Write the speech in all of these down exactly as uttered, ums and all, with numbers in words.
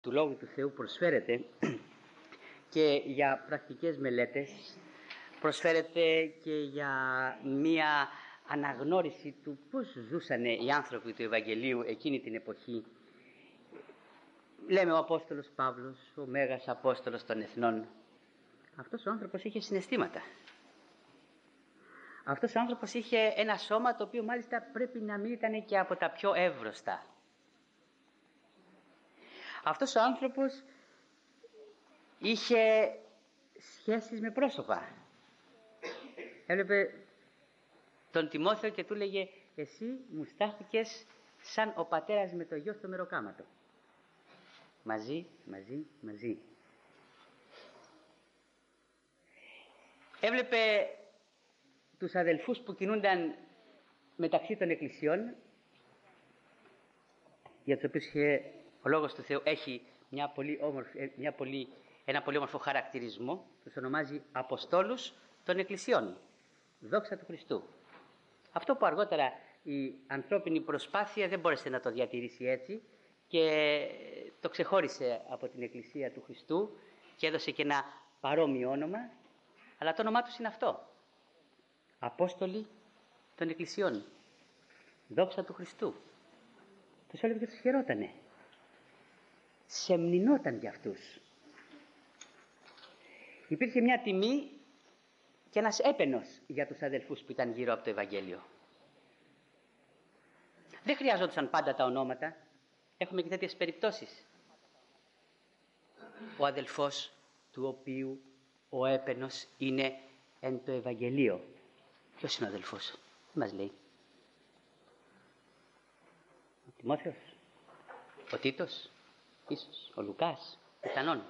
του Λόγου του Θεού προσφέρεται και για πρακτικές μελέτες, προσφέρεται και για μία αναγνώριση του πώς ζούσαν οι άνθρωποι του Ευαγγελίου εκείνη την εποχή. Λέμε ο Απόστολος Παύλος, ο Μέγας Απόστολος των Εθνών. Αυτός ο άνθρωπος είχε συναισθήματα. Αυτός ο άνθρωπος είχε ένα σώμα το οποίο μάλιστα πρέπει να μην ήταν και από τα πιο εύρωστα. Αυτός ο άνθρωπος είχε σχέσεις με πρόσωπα. Έβλεπε τον Τιμόθεο και του λέγε, εσύ μου στάθηκες σαν ο πατέρας με το γιο στο μεροκάματο. Μαζί, μαζί, μαζί. Έβλεπε τους αδελφούς που κινούνταν μεταξύ των εκκλησιών, για τους οποίους είχε, ο Λόγος του Θεού έχει μια πολύ όμορφη, μια πολύ, ένα πολύ όμορφο χαρακτηρισμό, τους ονομάζει Αποστόλους των Εκκλησιών. Δόξα του Χριστού. Αυτό που αργότερα η ανθρώπινη προσπάθεια δεν μπόρεσε να το διατηρήσει έτσι και το ξεχώρισε από την Εκκλησία του Χριστού και έδωσε και ένα παρόμοιο όνομα, αλλά το όνομά τους είναι αυτό. Απόστολοι των Εκκλησιών. Δόξα του Χριστού. Τους έλεγε και τους χαιρότανε. Σεμνηνόταν για αυτούς. Υπήρχε μια τιμή και ένας έπαινος για τους αδελφούς που ήταν γύρω από το Ευαγγέλιο. Δεν χρειαζόντουσαν πάντα τα ονόματα. Έχουμε και τέτοιες περιπτώσεις. Ο αδελφός του οποίου ο έπαινος είναι εν το Ευαγγελίο. Ποιος είναι ο αδελφός? Τι μας λέει? Ο Τιμόθεος, ο Τίτος, ίσως ο Λουκάς, πιθανόν.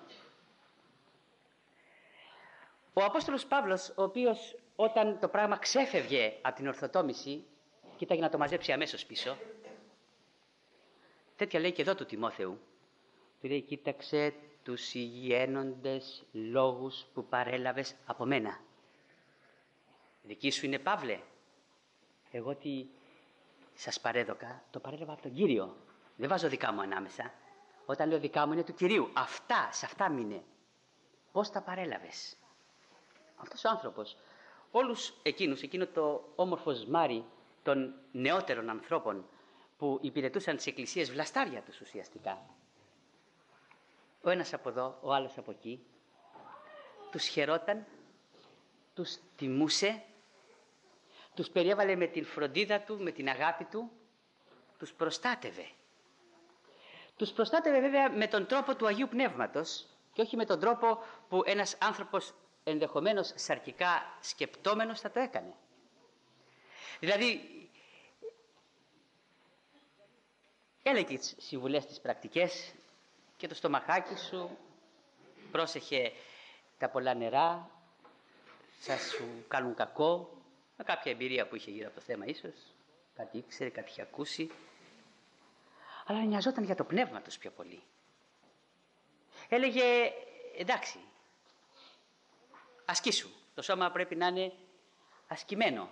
Ο Απόστολος Παύλος, ο οποίος όταν το πράγμα ξέφευγε από την ορθοτόμηση, κοίταγε να το μαζέψει αμέσως πίσω. Τέτοια λέει και εδώ του Τιμόθεου. Του λέει, κοίταξε τους υγιένοντες λόγους που παρέλαβες από μένα. Δική σου είναι, Παύλε. Εγώ τι σας παρέδωκα, το παρέλαβα από τον Κύριο. Δεν βάζω δικά μου ανάμεσα. Όταν λέω δικά μου είναι του Κυρίου. Αυτά, σε αυτά μείνε. Πώς τα παρέλαβες? Αυτός ο άνθρωπος, όλους εκείνους, εκείνο το όμορφο σμάρι των νεότερων ανθρώπων που υπηρετούσαν τις εκκλησίες, βλαστάρια τους ουσιαστικά. Ο ένας από εδώ, ο άλλος από εκεί, τους χαιρόταν, τους τιμούσε, τους περιέβαλε με την φροντίδα του, με την αγάπη του, τους προστάτευε. Τους προστάτευε βέβαια με τον τρόπο του Αγίου Πνεύματος και όχι με τον τρόπο που ένας άνθρωπος ενδεχομένως σαρκικά σκεπτόμενος θα το έκανε. Δηλαδή, έλεγε τις συμβουλές τις πρακτικές και το στομαχάκι σου, πρόσεχε τα πολλά νερά, θα σου κάνουν κακό, με κάποια εμπειρία που είχε γύρω από το θέμα ίσως, κάτι ήξερε, κάτι είχε ακούσει, αλλά νοιαζόταν για το πνεύμα τους πιο πολύ. Έλεγε, εντάξει, ασκήσου, το σώμα πρέπει να είναι ασκημένο,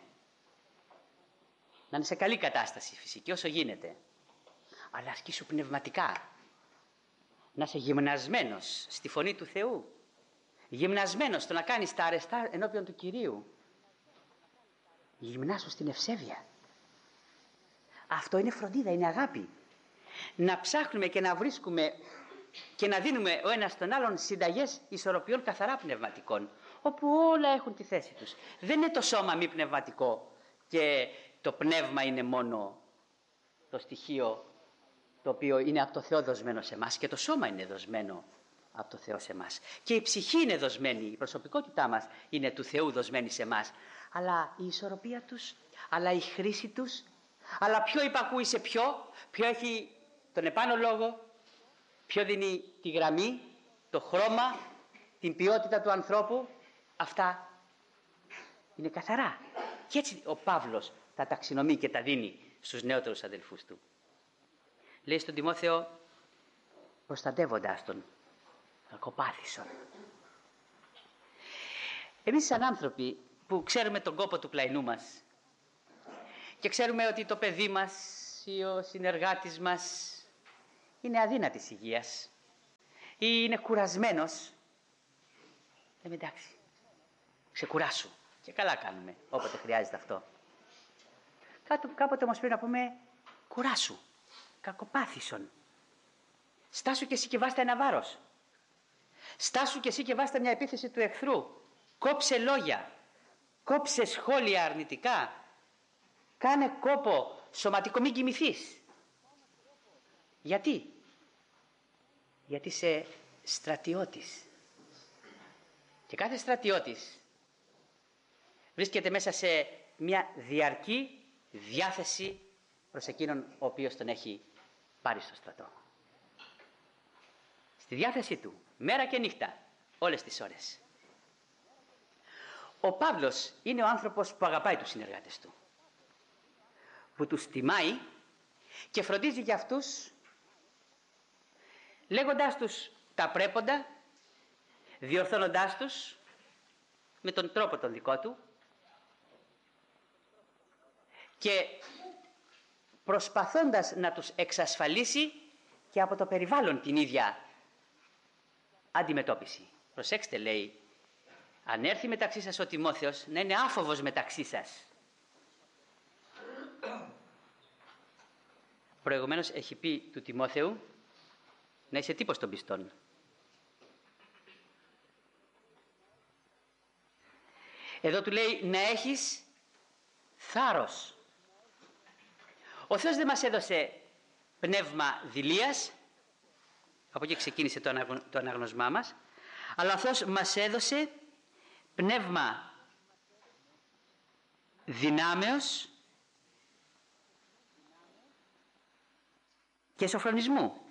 να είναι σε καλή κατάσταση φυσική όσο γίνεται, αλλά ασκήσου πνευματικά, να είσαι γυμνασμένος στη φωνή του Θεού, γυμνασμένος στο να κάνεις τα αρεστά ενώπιον του Κυρίου. Γυμνάσου στην ευσέβεια. Αυτό είναι φροντίδα, είναι αγάπη. Να ψάχνουμε και να βρίσκουμε και να δίνουμε ο ένας τον άλλον συνταγές ισορροπιών καθαρά πνευματικών, όπου όλα έχουν τη θέση τους. Δεν είναι το σώμα μη πνευματικό και το πνεύμα είναι μόνο το στοιχείο το οποίο είναι από το Θεό δοσμένο σε εμάς, και το σώμα είναι δοσμένο από το Θεό σε εμάς. Και η ψυχή είναι δοσμένη, η προσωπικότητά μας είναι του Θεού δοσμένη σε εμάς. Αλλά η ισορροπία τους, αλλά η χρήση τους, αλλά ποιο υπακούει σε ποιο, ποιο έχει τον επάνω λόγο, ποιο δίνει τη γραμμή, το χρώμα, την ποιότητα του ανθρώπου, αυτά είναι καθαρά. Και έτσι ο Παύλος τα ταξινομεί και τα δίνει στους νεότερους αδελφούς του. Λέει στον Τιμόθεο, προστατεύοντας τον, κακοπάθησον. Εμείς σαν άνθρωποι που ξέρουμε τον κόπο του πλαϊνού μας και ξέρουμε ότι το παιδί μας ή ο συνεργάτης μας είναι αδύνατης υγείας, ή είναι κουρασμένος, λέμε εντάξει, ξεκουράσου. Και καλά κάνουμε, όποτε χρειάζεται αυτό. Κάποτε όμως πρέπει να πούμε, κουράσου, κακοπάθησον. Στάσου και εσύ και βάστα ένα βάρος. Στάσου και εσύ και βάστα μια επίθεση του εχθρού. Κόψε λόγια, κόψε σχόλια αρνητικά. Κάνε κόπο σωματικό, μην κοιμηθείς. Γιατί? Γιατί είσαι στρατιώτης. Και κάθε στρατιώτης βρίσκεται μέσα σε μια διαρκή διάθεση προς εκείνον ο οποίος τον έχει πάρει στο στρατό. Στη διάθεσή του, μέρα και νύχτα, όλες τις ώρες. Ο Παύλος είναι ο άνθρωπος που αγαπάει τους συνεργάτες του, που τους τιμάει και φροντίζει για αυτούς, λέγοντάς τους τα πρέποντα, διορθώνοντάς τους με τον τρόπο τον δικό του και προσπαθώντας να τους εξασφαλίσει και από το περιβάλλον την ίδια αντιμετώπιση. Προσέξτε, λέει, αν έρθει μεταξύ σας ο Τιμόθεος, να είναι άφοβος μεταξύ σας. Προηγουμένως έχει πει του Τιμόθεου να είσαι τύπος των πιστών. Εδώ του λέει να έχεις θάρρος. Ο Θεός δεν μας έδωσε πνεύμα δειλίας, από εκεί ξεκίνησε το, αναγνω, το αναγνωσμά μας, αλλά ο Θεός μας έδωσε πνεύμα δυνάμεως και σοφρονισμού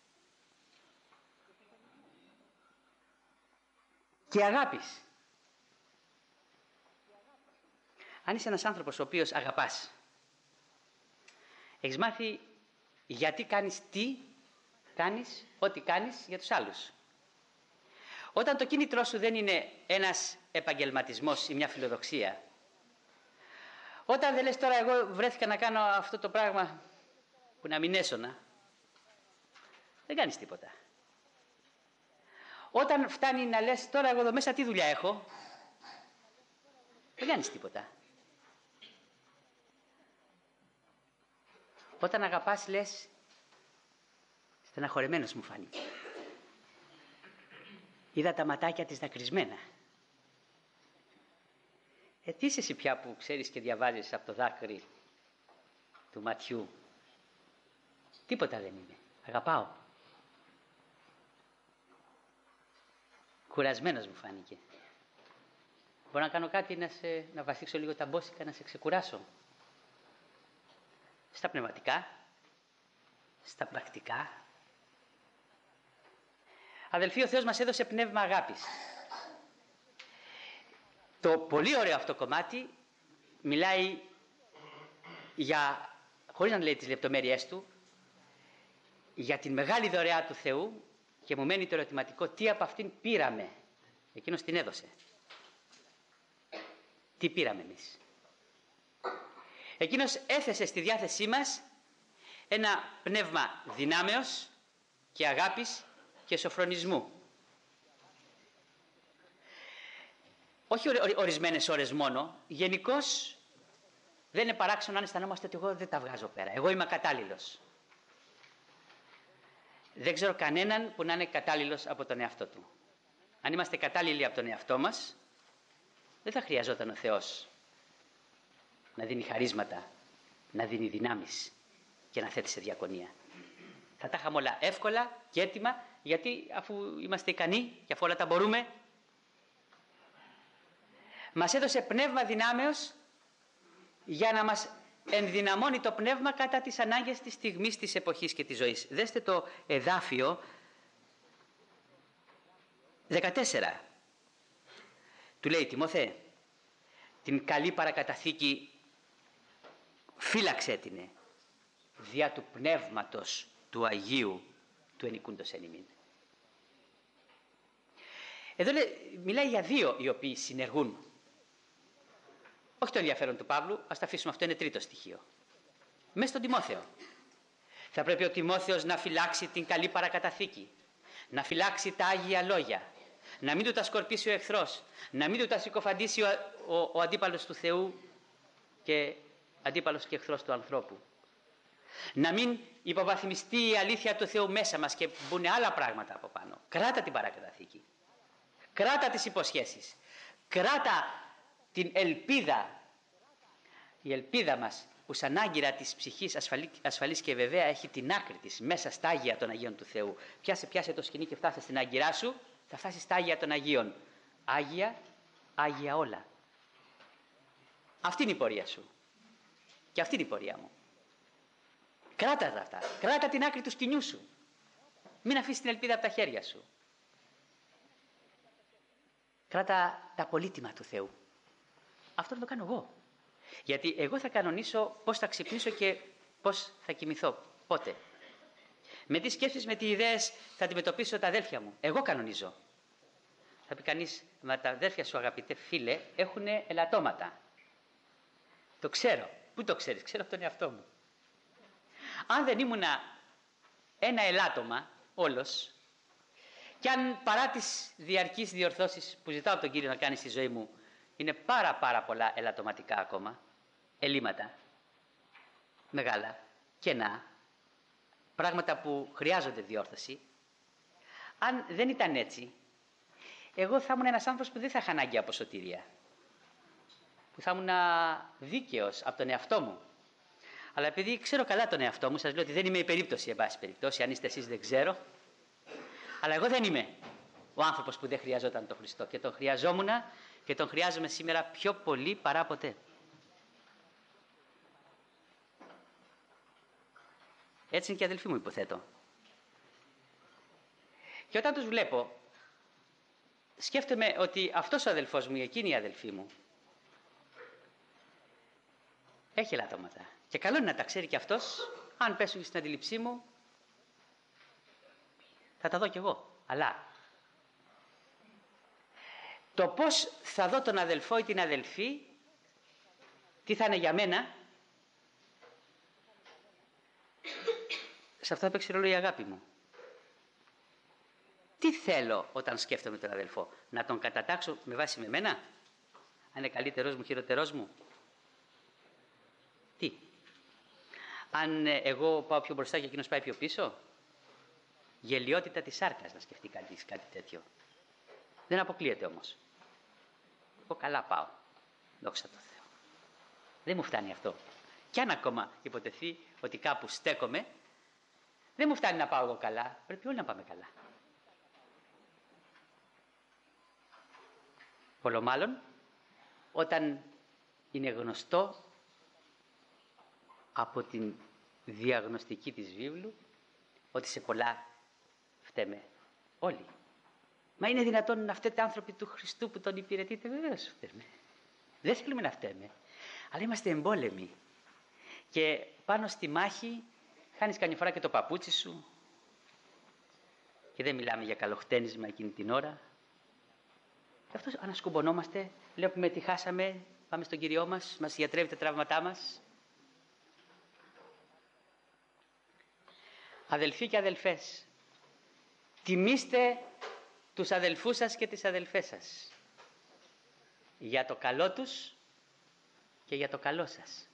και αγάπης. Αν είσαι ένας άνθρωπος ο οποίος αγαπάς, έχεις μάθει γιατί κάνεις τι κάνεις, ό,τι κάνεις για τους άλλους. Όταν το κίνητρό σου δεν είναι ένας επαγγελματισμός ή μια φιλοδοξία, όταν δεν λες τώρα εγώ βρέθηκα να κάνω αυτό το πράγμα που να μην έσωνα, δεν κάνεις τίποτα. Όταν φτάνει να λες τώρα εγώ εδώ μέσα τι δουλειά έχω, δεν κάνεις τίποτα. Όταν αγαπάς λες στεναχωρεμένος μου φάνηκε. Είδα τα ματάκια της δακρυσμένα. Ε, τι είσαι εσύ πια που ξέρεις και διαβάζεις από το δάκρυ του ματιού. Τίποτα δεν είναι. Αγαπάω. Κουρασμένος μου φάνηκε. Μπορώ να κάνω κάτι να, σε, να βαστίξω λίγο τα μπόσικα, να σε ξεκουράσω. Στα πνευματικά, στα πρακτικά. Αδελφοί, ο Θεός μας έδωσε πνεύμα αγάπης. Το πολύ ωραίο αυτό κομμάτι μιλάει για, χωρίς να λέει τις λεπτομέρειές του, για την μεγάλη δωρεά του Θεού και μου μένει το ερωτηματικό τι από αυτήν πήραμε. Εκείνος την έδωσε. Τι πήραμε εμείς. Εκείνος έθεσε στη διάθεσή μας ένα πνεύμα δυνάμεως και αγάπης και σοφρονισμού. Όχι ορισμένες ώρες μόνο, γενικώς δεν είναι παράξενο αν αισθανόμαστε ότι εγώ δεν τα βγάζω πέρα. Εγώ είμαι ακατάλληλος. Δεν ξέρω κανέναν που να είναι κατάλληλος από τον εαυτό του. Αν είμαστε κατάλληλοι από τον εαυτό μας, δεν θα χρειαζόταν ο Θεός να δίνει χαρίσματα, να δίνει δυνάμεις και να θέτει σε διακονία. Θα τα είχαμε όλα εύκολα και έτοιμα, γιατί αφού είμαστε ικανοί και αφού όλα τα μπορούμε, μας έδωσε πνεύμα δυνάμεως για να μας ενδυναμώνει το πνεύμα κατά τις ανάγκες της στιγμής, της εποχής και της ζωής. Δέστε το εδάφιο δεκατέσσερα. Του λέει Τιμόθε, την καλή παρακαταθήκη φύλαξε την δια του πνεύματος του Αγίου του ενικούντος εν ημίν. Εδώ λέει, μιλάει για δύο οι οποίοι συνεργούν. Όχι το ενδιαφέρον του Παύλου, ας τα αφήσουμε, αυτό είναι τρίτο στοιχείο. Μέσα στον Τιμόθεο. Θα πρέπει ο Τιμόθεος να φυλάξει την καλή παρακαταθήκη. να φυλάξει τα Άγια Λόγια, να μην του τα σκορπίσει ο εχθρός, να μην του τα συκοφαντήσει ο, ο, ο αντίπαλος του Θεού και αντίπαλος και εχθρός του ανθρώπου. Να μην υποβαθμιστεί η αλήθεια του Θεού μέσα μας και μπουν άλλα πράγματα από πάνω. Κράτα την Παρακαταθήκη. Κράτα τις υποσχέσεις. Κράτα την ελπίδα. Η ελπίδα μας που σαν άγκυρα της ψυχής ασφαλή, ασφαλής και βεβαία έχει την άκρη της μέσα στα Άγια των Αγίων του Θεού. Πιάσε, πιάσε το σκηνή και φτάσε στην άγκυρά σου, θα φτάσεις στα Άγια των Αγίων. Άγια, Άγια όλα. Αυτή είναι η πορεία σου. Και αυτή είναι η πορεία μου. Κράτα τα αυτά. Κράτα την άκρη του σκηνιού σου. Μην αφήσεις την ελπίδα από τα χέρια σου. Κράτα τα πολύτιμα του Θεού. Αυτό θα το κάνω εγώ. Γιατί εγώ θα κανονίσω πώς θα ξυπνήσω και πώς θα κοιμηθώ. Πότε. Με τι σκέψεις, με τι ιδέες θα αντιμετωπίσω τα αδέλφια μου. Εγώ κανονίζω. Θα πει κανείς, μα τα αδέλφια σου αγαπητέ φίλε έχουν ελαττώματα. Το ξέρω. Πού το ξέρεις? Ξέρω από τον εαυτό μου. Αν δεν ήμουνα ένα ελάττωμα όλος, και αν παρά τις διαρκείς διορθώσεις που ζητάω από τον Κύριο να κάνει στη ζωή μου, είναι πάρα πάρα πολλά ελαττωματικά ακόμα, ελλείμματα, μεγάλα, κενά, πράγματα που χρειάζονται διόρθωση. Αν δεν ήταν έτσι, εγώ θα ήμουν ένας άνθρωπος που δεν θα είχα ανάγκη από σωτηρία, που θα ήμουν δίκαιος από τον εαυτό μου. Αλλά επειδή ξέρω καλά τον εαυτό μου, σας λέω ότι δεν είμαι η περίπτωση, εν πάση περιπτώσει, αν είστε εσείς δεν ξέρω, αλλά εγώ δεν είμαι ο άνθρωπος που δεν χρειαζόταν τον Χριστό και τον χρειαζόμουν και τον χρειάζομαι σήμερα πιο πολύ παρά ποτέ. Έτσι είναι και οι αδελφοί μου, υποθέτω. Και όταν τους βλέπω, σκέφτομαι ότι αυτός ο αδελφός μου ή εκείνη η αδελφή μου έχει ελαττώματα. Και καλό είναι να τα ξέρει και αυτός. Αν πέσουν και στην αντίληψή μου, θα τα δω κι εγώ. Αλλά το πώς θα δω τον αδελφό ή την αδελφή, τι θα είναι για μένα, σε αυτό θα παίξει ρόλο η αγάπη μου. Τι θέλω όταν σκέφτομαι τον αδελφό? Να τον κατατάξω με βάση με μένα? Αν είναι καλύτερός μου, χειροτερός μου? Τι? Αν εγώ πάω πιο μπροστά και εκείνος πάει πιο πίσω? Γελιότητα της σάρκας να σκεφτεί κανείς κάτι τέτοιο. Δεν αποκλείεται όμως. Εγώ καλά πάω. Δόξα τω Θεώ. Δεν μου φτάνει αυτό. Κι αν ακόμα υποτεθεί ότι κάπου στέκομαι, δεν μου φτάνει να πάω εγώ καλά. Πρέπει όλοι να πάμε καλά. Πολλό μάλλον όταν είναι γνωστό από την διαγνωστική της βίβλου ότι σε πολλά φταίμε όλοι. Μα είναι δυνατόν να φταίτε άνθρωποι του Χριστού που τον υπηρετείτε? Βεβαίως φταίμε. Δεν θέλουμε να φταίμε. Αλλά είμαστε εμπόλεμοι. Και πάνω στη μάχη χάνεις καμιά φορά και το παπούτσι σου. Και δεν μιλάμε για καλοχτένισμα εκείνη την ώρα. Και αυτό ανασκουμπωνόμαστε, βλέπουμε τι χάσαμε, πάμε στον Κυριό μας, μας γιατρεύει τα τραύματά μας. Αδελφοί και αδελφές, τιμήστε τους αδελφούς σας και τις αδελφές σας για το καλό τους και για το καλό σας.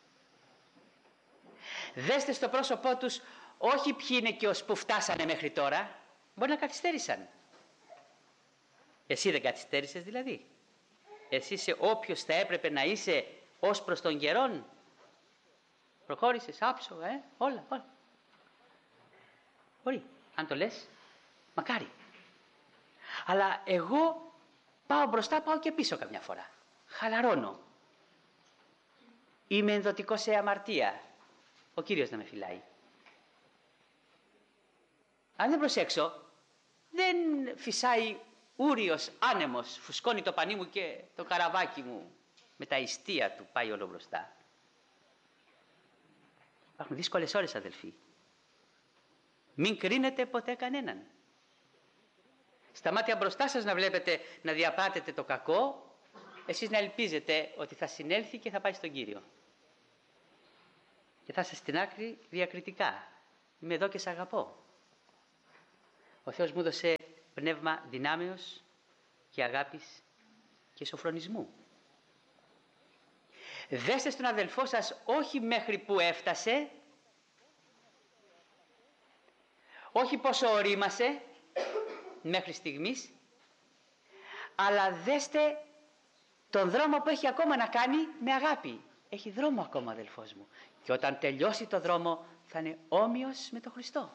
Δέστε στο πρόσωπό τους όχι ποιοι είναι και ως που φτάσανε μέχρι τώρα, μπορεί να καθυστέρησαν. Εσύ δεν καθυστέρησες δηλαδή? Εσύ είσαι όποιος θα έπρεπε να είσαι ως προς τον καιρόν? Προχώρησες άψογα, ε, όλα, όλα. Μπορεί, αν το λες, μακάρι. Αλλά εγώ πάω μπροστά, πάω και πίσω καμιά φορά. Χαλαρώνω. Είμαι ενδοτικός σε αμαρτία. Ο Κύριος να με φυλάει. Αν δεν προσέξω, δεν φυσάει ούριος άνεμος, φουσκώνει το πανί μου και το καραβάκι μου με τα ιστία του πάει όλο μπροστά. Υπάρχουν δύσκολες ώρες, αδελφοί. Μην κρίνετε ποτέ κανέναν. Στα μάτια μπροστά σας να βλέπετε να διαπράτετε το κακό, εσείς να ελπίζετε ότι θα συνέλθει και θα πάει στον Κύριο. Και θα είστε στην άκρη διακριτικά. Είμαι εδώ και σ' αγαπώ. Ο Θεός μου έδωσε πνεύμα δυνάμεως και αγάπης και σοφρονισμού. Δέστε στον αδελφό σας όχι μέχρι που έφτασε, όχι πόσο ορίμασε μέχρι στιγμής, αλλά δέστε τον δρόμο που έχει ακόμα να κάνει με αγάπη. Έχει δρόμο ακόμα ο αδελφός μου. Και όταν τελειώσει το δρόμο θα είναι όμοιος με τον Χριστό.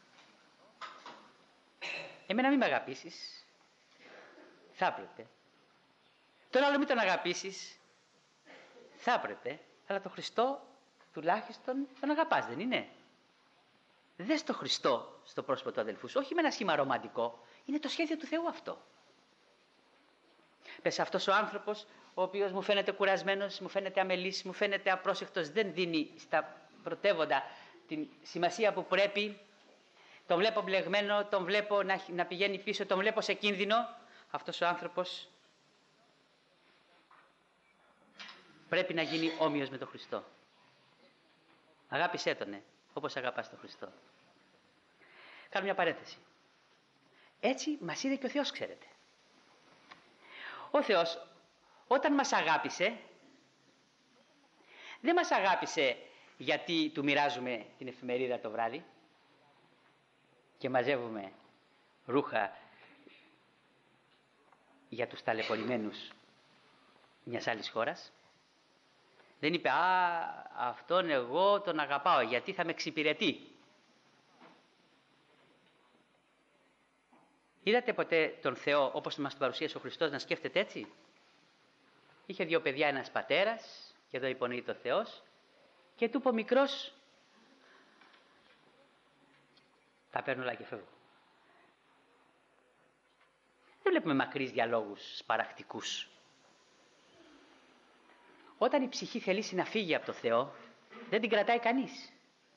Εμένα μην με αγαπήσεις. Θα έπρεπε. Τον άλλο μην τον αγαπήσεις. Θα έπρεπε. Αλλά τον Χριστό τουλάχιστον τον αγαπάς, δεν είναι? Δες τον Χριστό στο πρόσωπο του αδελφού σου. Όχι με ένα σχήμα ρομαντικό. Είναι το σχέδιο του Θεού αυτό. Πες, αυτός ο άνθρωπος, ο οποίος μου φαίνεται κουρασμένος, μου φαίνεται αμελής, μου φαίνεται απρόσεκτος, δεν δίνει στα πρωτεύοντα την σημασία που πρέπει, τον βλέπω μπλεγμένο, τον βλέπω να, να πηγαίνει πίσω, τον βλέπω σε κίνδυνο, αυτός ο άνθρωπος πρέπει να γίνει όμοιος με τον Χριστό. Αγάπησέ τον, όπως αγαπάς τον Χριστό. Κάνω μια παρένθεση. Έτσι μας είδε και ο Θεός, ξέρετε. Ο Θεός όταν μας αγάπησε, δεν μας αγάπησε γιατί του μοιράζουμε την εφημερίδα το βράδυ και μαζεύουμε ρούχα για τους ταλαιπωρημένους μιας άλλης χώρας. Δεν είπε, α, αυτόν εγώ τον αγαπάω γιατί θα με εξυπηρετεί. Είδατε ποτέ τον Θεό όπως μας τον παρουσίασε ο Χριστός να σκέφτεται έτσι? Είχε δύο παιδιά ένας πατέρας και εδώ υπονοείται ο Θεός και του είπε ο μικρός, τα παίρνω όλα και φεύγω. Δεν βλέπουμε μακρύς διαλόγους σπαρακτικούς. Όταν η ψυχή θελήσει να φύγει από το Θεό, δεν την κρατάει κανείς.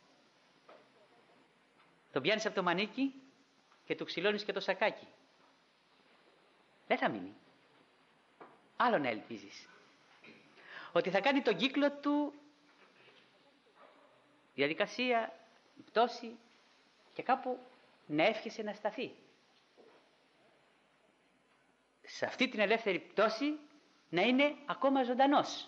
Τον πιάνεις από το μανίκι και του ξυλώνεις και το σακάκι. Δεν θα μείνει. Άλλο να ελπίζεις. Ότι θα κάνει τον κύκλο του διαδικασία, πτώση και κάπου να εύχεσαι να σταθεί. Σε αυτή την ελεύθερη πτώση να είναι ακόμα ζωντανός.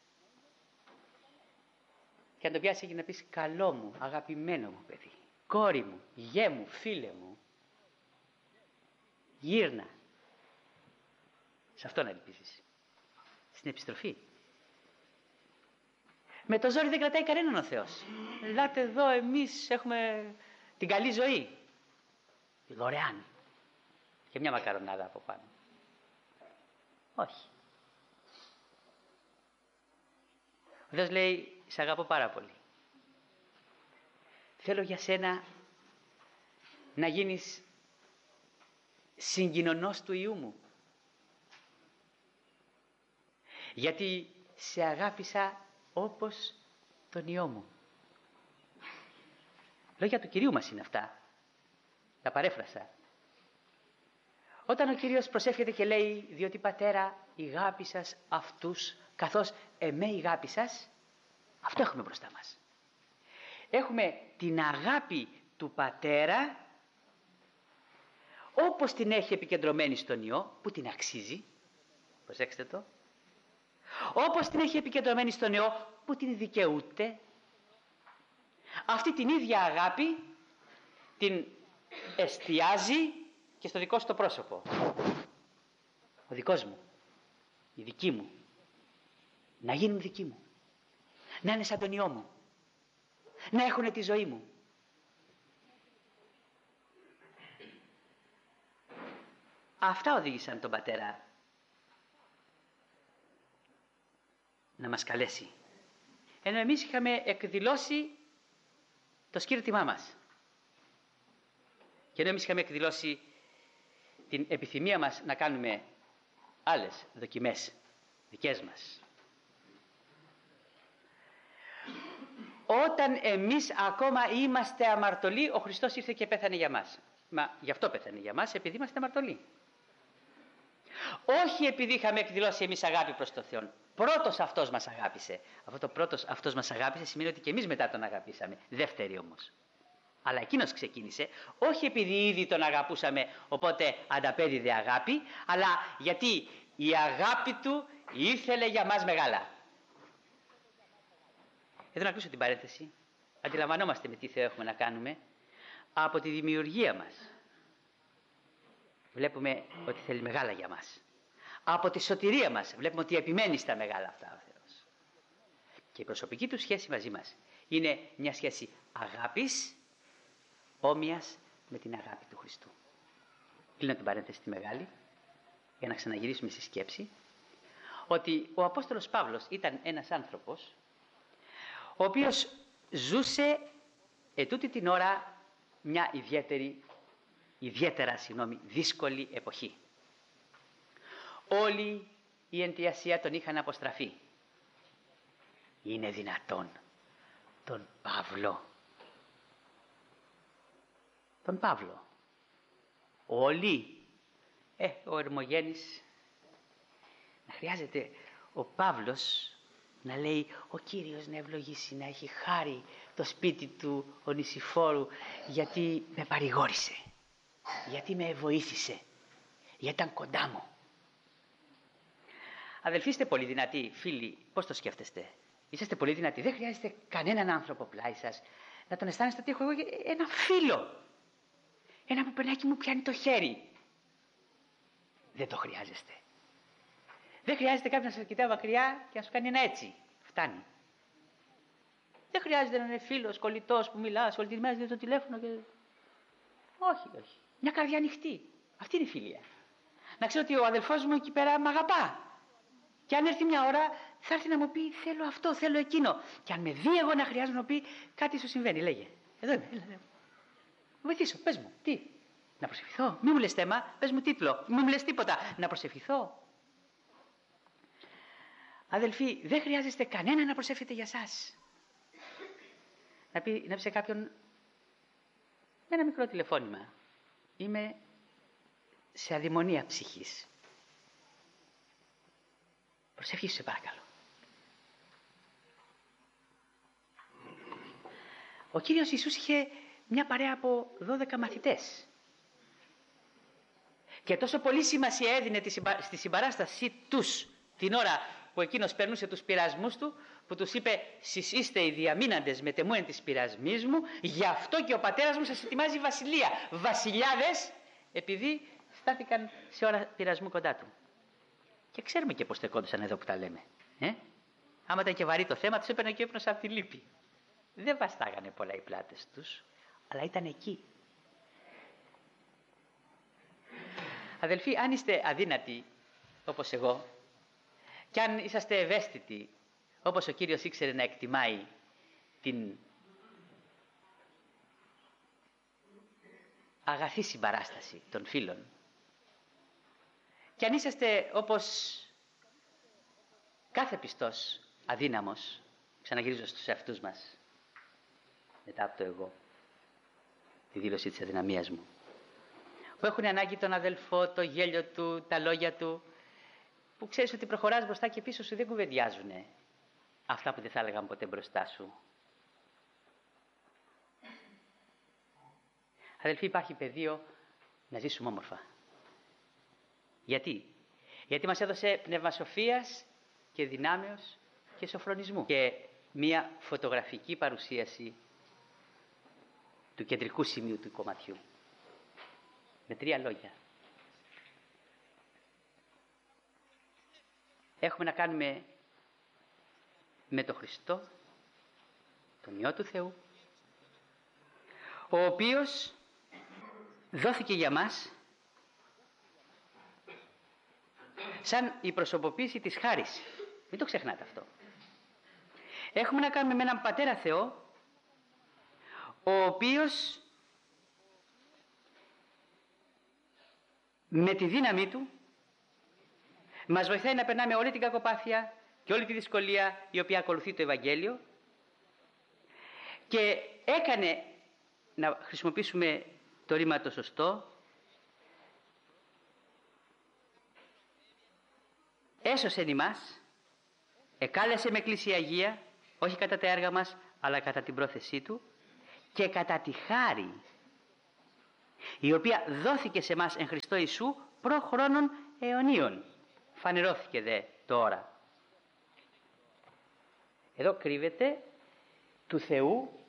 Και αν τον πιάσει και να πεις, καλό μου, αγαπημένο μου παιδί, κόρη μου, γέ μου, φίλε μου, γύρνα. Σε αυτό να ελπίζεις. Στην επιστροφή. Με το ζόρι δεν κρατάει κανέναν ο Θεός. Ελάτε εδώ, εμείς έχουμε την καλή ζωή. Δωρεάν. Και μια μακαρονάδα από πάνω. Όχι. Ο Θεός λέει, σε αγαπώ πάρα πολύ. Θέλω για σένα να γίνεις συγκοινωνός του Υιού μου. Γιατί σε αγάπησα όπως τον Υιό μου. Λόγια του Κυρίου μας είναι αυτά. Τα παρέφρασα. Όταν ο Κύριος προσεύχεται και λέει, διότι Πατέρα ηγάπησας αυτούς καθώς εμέ ηγάπησας, αυτό έχουμε μπροστά μας. Έχουμε την αγάπη του Πατέρα όπως την έχει επικεντρωμένη στον Υιό, που την αξίζει, προσέξτε το, όπως την έχει επικεντρωμένη στον Υιό, που την δικαιούται. Αυτή την ίδια αγάπη την εστιάζει και στο δικό σου το πρόσωπο. Ο δικός μου, η δική μου, να γίνουν δικοί μου, να είναι σαν τον Υιό μου, να έχουν τη ζωή μου. Αυτά οδήγησαν τον Πατέρα να μας καλέσει. Ενώ εμείς είχαμε εκδηλώσει το σκύρτημά μας. Και ενώ εμείς είχαμε εκδηλώσει την επιθυμία μας να κάνουμε άλλες δοκιμές δικές μας. Όταν εμείς ακόμα είμαστε αμαρτωλοί, ο Χριστός ήρθε και πέθανε για μας. Μα γι' αυτό πέθανε για μας, επειδή είμαστε αμαρτωλοί. Όχι επειδή είχαμε εκδηλώσει εμείς αγάπη προς τον Θεό. Πρώτος αυτός μας αγάπησε. Αυτό το πρώτος αυτός μας αγάπησε σημαίνει ότι και εμείς μετά τον αγαπήσαμε. Δεύτερη όμως. Αλλά εκείνος ξεκίνησε, όχι επειδή ήδη τον αγαπούσαμε, οπότε ανταπέδιδε αγάπη, αλλά γιατί η αγάπη του ήθελε για μας μεγάλα. Εδώ να κλείσω την παρένθεση. Αντιλαμβανόμαστε με τι Θεό έχουμε να κάνουμε. Από τη δημιουργία μας βλέπουμε ότι θέλει μεγάλα για μας. Από τη σωτηρία μας βλέπουμε ότι επιμένει στα μεγάλα αυτά ο Θεός. Και η προσωπική του σχέση μαζί μας είναι μια σχέση αγάπης, όμοιας με την αγάπη του Χριστού. Κλείνω την παρένθεση τη μεγάλη, για να ξαναγυρίσουμε στη σκέψη, ότι ο Απόστολος Παύλος ήταν ένας άνθρωπος, ο οποίος ζούσε ετούτη την ώρα μια ιδιαίτερη, ιδιαίτερα συγγνώμη, δύσκολη εποχή. Όλοι οι εν τη Ασία τον είχαν αποστραφεί. Είναι δυνατόν τον Παύλο, τον Παύλο, όλοι, ε, ο Ερμογένης, να χρειάζεται ο Παύλος να λέει ο Κύριος να ευλογήσει, να έχει χάρη το σπίτι του ο Νησιφόρου, γιατί με παρηγόρησε, γιατί με βοήθησε, γιατί ήταν κοντά μου. Αδελφοί, είστε πολύ δυνατοί, φίλοι, πώς το σκέφτεστε? Είσαστε πολύ δυνατοί, δεν χρειάζεται κανέναν άνθρωπο πλάι σας να τον αισθάνεστε ότι έχω εγώ ένα φίλο, ένα που περνάει και μου πιάνει το χέρι. Δεν το χρειάζεστε. Δεν χρειάζεται κάποιος να σας κοιτάει μακριά και να σου κάνει ένα έτσι. Φτάνει. Δεν χρειάζεται να είναι φίλος, κολλητός που μιλά, όλη τη μέρα το τηλέφωνο και... Όχι, όχι. Μια καρδιά ανοιχτή. Αυτή είναι η φιλία. Να ξέρω ότι ο αδελφός μου εκεί πέρα με αγαπά. Και αν έρθει μια ώρα θα έρθει να μου πει θέλω αυτό, θέλω εκείνο. Και αν με δει εγώ να χρειάζομαι να πει κάτι σου συμβαίνει, λέγε. Εδώ είμαι, έλα, έλα. Βοηθήσω, πες μου, τι. Να προσευχηθώ. Μη μου λες θέμα, πες μου τίτλο. Μη μου λες τίποτα. Να προσευχηθώ. Αδελφοί, δεν χρειάζεστε κανένα να προσεύχεται για σας. Να πει, να πει σε κάποιον με ένα μικρό τηλεφώνημα. Είμαι σε αδειμονία ψυχής. Προσευχήσου σε παρακαλώ. Ο Κύριος Ιησούς είχε μια παρέα από δώδεκα μαθητές. Και τόσο πολύ σημασία έδινε στη συμπαράστασή τους την ώρα που εκείνος περνούσε τους πειρασμούς του, που τους είπε «Σεις είστε οι διαμείναντες με τεμού εν της πειρασμής μου, γι' αυτό και ο πατέρας μου σας ετοιμάζει βασιλεία». Βασιλιάδες, επειδή στάθηκαν σε ώρα πειρασμού κοντά του. Και ξέρουμε και πώς στεκόντουσαν εδώ που τα λέμε. Ε? Άμα ήταν και βαρύ το θέμα, τους έπαιρνε και ύπνος από τη λύπη. Δεν βαστάγανε πολλά οι πλάτες τους, αλλά ήταν εκεί. Αδελφοί, αν είστε αδύνατοι, όπως εγώ, και αν είσαστε ευαίσθητοι, όπως ο Κύριος ήξερε να εκτιμάει την αγαθή συμπαράσταση των φίλων, και αν είσαστε όπως κάθε πιστός αδύναμος, ξαναγυρίζω στους εαυτούς μας, μετά από το εγώ, τη δήλωση της αδυναμίας μου, που έχουν ανάγκη τον αδελφό, το γέλιο του, τα λόγια του, που ξέρεις ότι προχωράς μπροστά και πίσω σου δεν κουβεντιάζουνε αυτά που δεν θα έλεγαν ποτέ μπροστά σου. Αδελφοί, υπάρχει πεδίο να ζήσουμε όμορφα. Γιατί? Γιατί μας έδωσε πνεύμα σοφίας και δυνάμεως και σοφρονισμού και μία φωτογραφική παρουσίαση του κεντρικού σημείου του κομματιού. Με τρία λόγια. Έχουμε να κάνουμε με τον Χριστό, τον Υιό του Θεού, ο οποίος δόθηκε για μας σαν η προσωποποίηση της χάρης. Μην το ξεχνάτε αυτό. Έχουμε να κάνουμε με έναν Πατέρα Θεό, ο οποίος με τη δύναμή του μας βοηθάει να περνάμε όλη την κακοπάθεια και όλη τη δυσκολία η οποία ακολουθεί το Ευαγγέλιο, και έκανε, να χρησιμοποιήσουμε το ρήμα το σωστό, έσωσεν ημάς, εκάλεσε με εκκλησία Αγία, όχι κατά τα έργα μας αλλά κατά την πρόθεσή του, και κατά τη χάρη, η οποία δόθηκε σε μας εν Χριστώ Ιησού προ χρόνων αιωνίων, φανερώθηκε δε τώρα. Εδώ κρύβεται του Θεού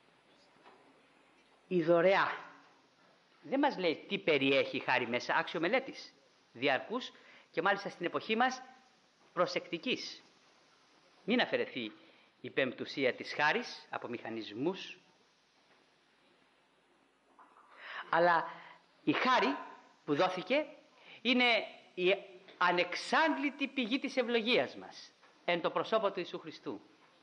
η δωρεά. Δεν μας λέει τι περιέχει η χάρη μέσα, άξιο μελέτης, διαρκούς και μάλιστα στην εποχή μας προσεκτικής. Μην αφαιρεθεί η πεμπτουσία της χάρης από μηχανισμούς, αλλά η χάρη που δόθηκε είναι η ανεξάντλητη πηγή της ευλογίας μας εν το προσώπο του Ιησού Χριστού.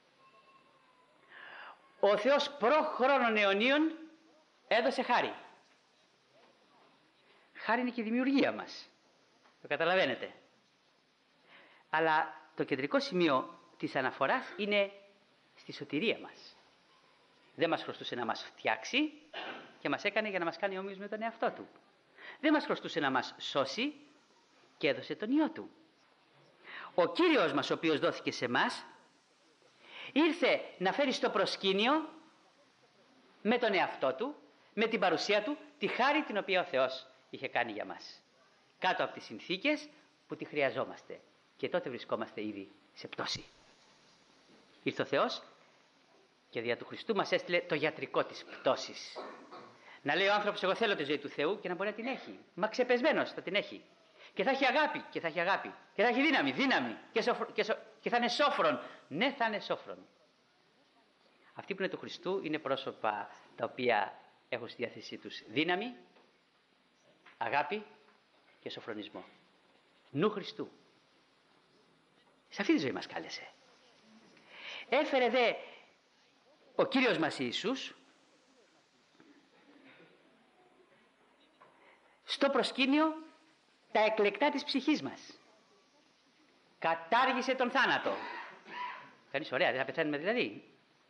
Ο Θεός προ χρόνων αιωνίων έδωσε χάρη. Χάρη είναι και η δημιουργία μας, το καταλαβαίνετε. Αλλά το κεντρικό σημείο της αναφοράς είναι στη σωτηρία μας. Δεν μας χρωστούσε να μας φτιάξει και μας έκανε για να μας κάνει όμοιους με τον εαυτό του. Δεν μας χρωστούσε να μας σώσει και έδωσε τον Υιό του. Ο Κύριος μας, ο οποίος δόθηκε σε μας, ήρθε να φέρει στο προσκήνιο με τον εαυτό του, με την παρουσία του, τη χάρη την οποία ο Θεός είχε κάνει για μας, κάτω από τις συνθήκες που τη χρειαζόμαστε, και τότε βρισκόμαστε ήδη σε πτώση. Ήρθε ο Θεός και δια του Χριστού μας έστειλε το γιατρικό της πτώσης. Να λέει ο άνθρωπος, εγώ θέλω τη ζωή του Θεού, και να μπορεί να την έχει. Μα ξεπεσμένος θα την έχει. Και θα έχει αγάπη, και θα έχει αγάπη. Και θα έχει δύναμη, δύναμη. Και, σοφρο, και, σο, και θα είναι σόφρον. Ναι, θα είναι σόφρον. Αυτοί που είναι του Χριστού είναι πρόσωπα τα οποία έχουν στη διάθεσή τους δύναμη, αγάπη και σοφρονισμό. Νου Χριστού. Σε αυτή τη ζωή μας κάλεσε. Έφερε δε ο Κύριος μας Ιησούς στο προσκήνιο τα εκλεκτά της ψυχής μας. Κατάργησε τον θάνατο. Κανείς ωραία, δεν θα πεθαίνουμε δηλαδή.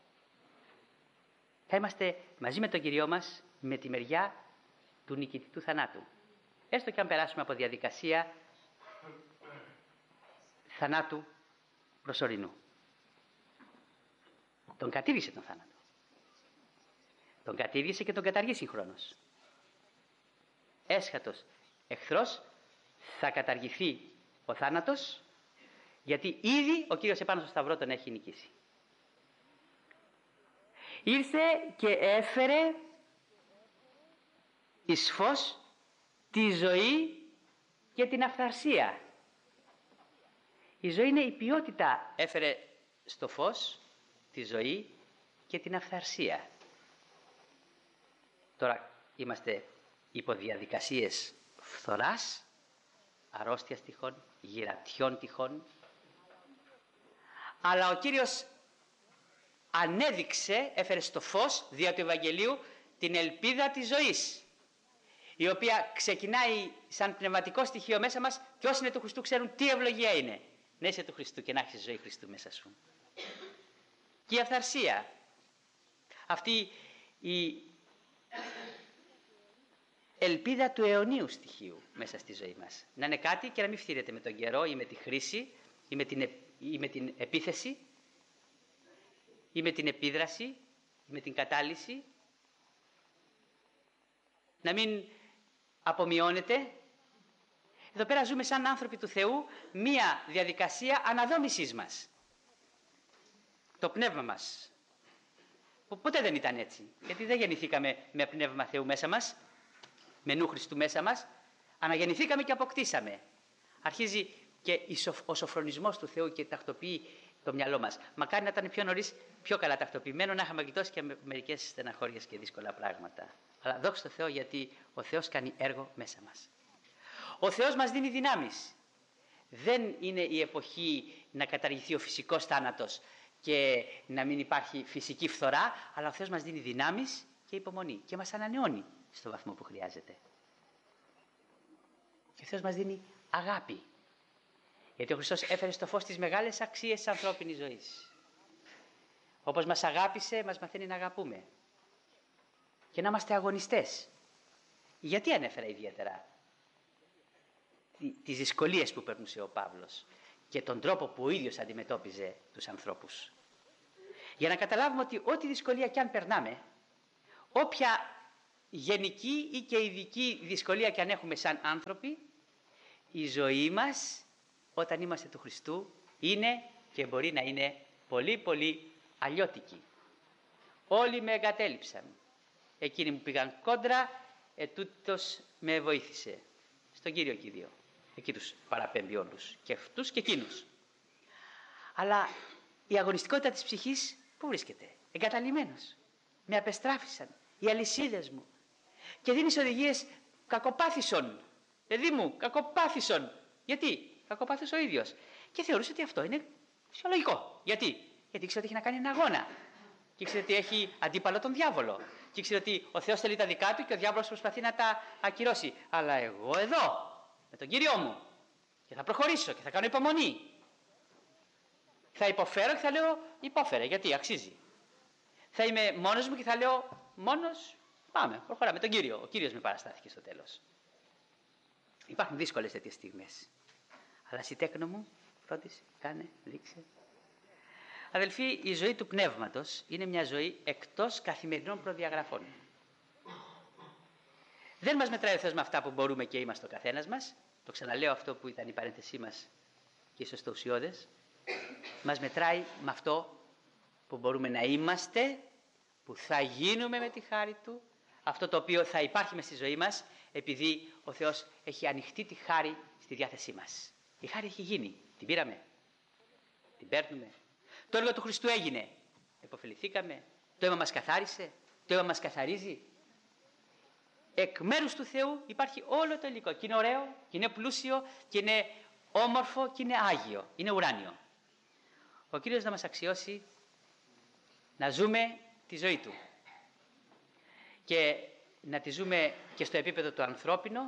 Θα είμαστε μαζί με τον Κυριό μας με τη μεριά του νικητή του θανάτου. Έστω και αν περάσουμε από διαδικασία θανάτου προσωρινού. Τον κατήργησε τον θάνατο. Τον κατήργησε και τον καταργεί συγχρόνως. Έσχατος εχθρός, θα καταργηθεί ο θάνατος, γιατί ήδη ο Κύριος επάνω στο σταυρό τον έχει νικήσει. Ήρθε και έφερε εις φως τη ζωή και την αυθαρσία. Η ζωή είναι η ποιότητα. Έφερε στο φως τη ζωή και την αυθαρσία. Τώρα είμαστε υπό διαδικασίες φθοράς, αρρώστιας τυχόν, γυρατιών τυχόν, αλλά ο Κύριος ανέδειξε, έφερε στο φως δια του Ευαγγελίου την ελπίδα της ζωής, η οποία ξεκινάει σαν πνευματικό στοιχείο μέσα μας, και όσοι είναι του Χριστού ξέρουν τι ευλογία είναι να είσαι του Χριστού και να έχεις ζωή Χριστού μέσα σου. Και η αυθαρσία, αυτή η ελπίδα του αιωνίου στοιχείου μέσα στη ζωή μας, να είναι κάτι και να μην φθήρεται με τον καιρό ή με τη χρήση ή με την, ή με την επίθεση ή με την επίδραση ή με την κατάλυση, να μην απομειώνεται. Εδώ πέρα ζούμε σαν άνθρωποι του Θεού μία διαδικασία αναδόμησής μας. Το πνεύμα μας, που ποτέ δεν ήταν έτσι, γιατί δεν γεννηθήκαμε με πνεύμα Θεού μέσα μας, με νου Χριστού μέσα μας, αναγεννηθήκαμε και αποκτήσαμε. Αρχίζει και ο σοφρονισμός του Θεού και τακτοποιεί το μυαλό μας. Μακάρι να ήταν πιο νωρίς, πιο καλά τακτοποιημένο, να είχαμε γλιτώσει και με μερικές στεναχώριες και δύσκολα πράγματα. Αλλά δόξα τω Θεώ, γιατί ο Θεός κάνει έργο μέσα μας. Ο Θεός μας δίνει δυνάμεις. Δεν είναι η εποχή να καταργηθεί ο φυσικός θάνατος και να μην υπάρχει φυσική φθορά, αλλά ο Θεός μας δίνει δυνάμεις και υπομονή και μας ανανεώνει στο βαθμό που χρειάζεται. Και ο Θεός μας δίνει αγάπη, γιατί ο Χριστός έφερε στο φως τις μεγάλες αξίες της ανθρώπινης ζωής. Όπως μας αγάπησε, μας μαθαίνει να αγαπούμε και να είμαστε αγωνιστές. Γιατί ανέφερα ιδιαίτερα τις δυσκολίες που περνούσε ο Παύλος και τον τρόπο που ο ίδιος αντιμετώπιζε τους ανθρώπους? Για να καταλάβουμε ότι ό,τι δυσκολία κι αν περνάμε, όποια γενική ή και ειδική δυσκολία και αν έχουμε σαν άνθρωποι, η ζωή μας όταν είμαστε του Χριστού είναι και μπορεί να είναι πολύ πολύ αλλιώτικη. Όλοι με εγκατέλειψαν. Εκείνοι μου πήγαν κόντρα, ετούτος με βοήθησε. Στον Κύριο Κύριο. Εκεί τους παραπέμπει όλους. Και αυτούς και εκείνους. Αλλά η αγωνιστικότητα της ψυχής πού βρίσκεται? Εγκαταλειμμένος. Με απεστράφησαν οι αλυσίδες μου. Και δίνεις οδηγίες κακοπάθησον. Παιδί μου, κακοπάθησον. Γιατί? Κακοπάθης ο ίδιος. Και θεωρούσε ότι αυτό είναι φυσιολογικό. Γιατί? Γιατί ήξερε ότι έχει να κάνει ένα αγώνα. Και ήξερε ότι έχει αντίπαλο τον διάβολο. Και ήξερε ότι ο Θεός θέλει τα δικά του και ο διάβολος προσπαθεί να τα ακυρώσει. Αλλά εγώ εδώ, με τον Κύριό μου, και θα προχωρήσω και θα κάνω υπομονή. Θα υποφέρω και θα λέω υπόφερε, γιατί αξίζει. Θα είμαι μόνος μου και θα λέω μόνος, πάμε, προχωράμε τον Κύριο. Ο Κύριος με παραστάθηκε στο τέλος. Υπάρχουν δύσκολες τέτοιες στιγμές. Αλλά εσύ τέκνο μου, φρόντισε, κάνε, δείξε. Αδελφοί, η ζωή του πνεύματος είναι μια ζωή εκτός καθημερινών προδιαγραφών. Δεν μας μετράει ο Θεός με αυτά που μπορούμε και είμαστε ο καθένας μας. Το ξαναλέω αυτό που ήταν η παρένθεσή μας και ίσως το ουσιώδες. Μας μετράει με αυτό που μπορούμε να είμαστε, που θα γίνουμε με τη χάρη Του, αυτό το οποίο θα υπάρχει μες στη ζωή μας, επειδή ο Θεός έχει ανοιχτεί τη χάρη στη διάθεσή μας. Η χάρη έχει γίνει. Την πήραμε. Την παίρνουμε. Το έργο του Χριστού έγινε. Επωφεληθήκαμε. Το αίμα μας καθάρισε. Το αίμα μας καθαρίζει. Εκ μέρους του Θεού υπάρχει όλο το υλικό. Και είναι ωραίο, και είναι πλούσιο, και είναι όμορφο, και είναι άγιο. Είναι ουράνιο. Ο Κύριος να μας αξιώσει να ζούμε τη ζωή Του. Και να τη ζούμε και στο επίπεδο του ανθρώπινο,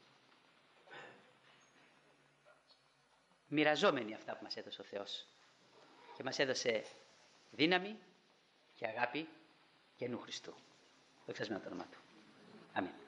μοιραζόμενοι αυτά που μας έδωσε ο Θεός. Και μας έδωσε δύναμη και αγάπη και νου Χριστού. Δοξασμένο το όνομα Του. Αμήν.